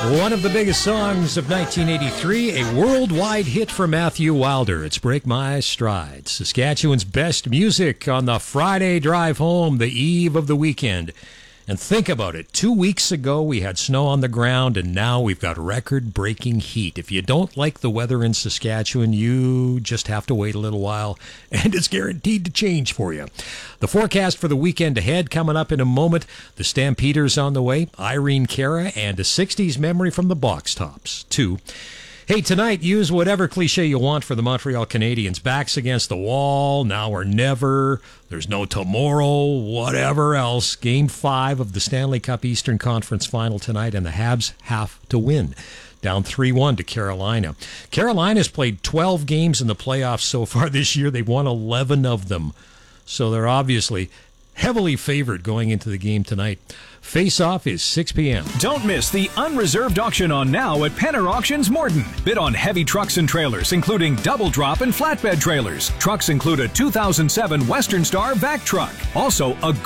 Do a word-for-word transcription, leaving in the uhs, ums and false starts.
One of the biggest songs of nineteen eighty-three, a worldwide hit for Matthew Wilder. It's Break My Stride. Saskatchewan's best music on the Friday drive home, the eve of the weekend. And think about it. Two weeks ago, we had snow on the ground, and now we've got record-breaking heat. If you don't like the weather in Saskatchewan, you just have to wait a little while, and it's guaranteed to change for you. The forecast for the weekend ahead coming up in a moment. The Stampeders on the way, Irene Cara, and a sixties memory from the Box Tops, too. Hey, tonight, use whatever cliche you want for the Montreal Canadiens. Backs against the wall, now or never, there's no tomorrow, whatever else. Game five of the Stanley Cup Eastern Conference Final tonight, and the Habs have to win. Down three one to Carolina. Carolina's played twelve games in the playoffs so far this year. They've won eleven of them. So they're obviously heavily favored going into the game tonight. Face-off is six p.m. Don't miss the unreserved auction on now at Penner Auctions Morton. Bid on heavy trucks and trailers, including double drop and flatbed trailers. Trucks include a two thousand seven Western Star vac truck. Also, a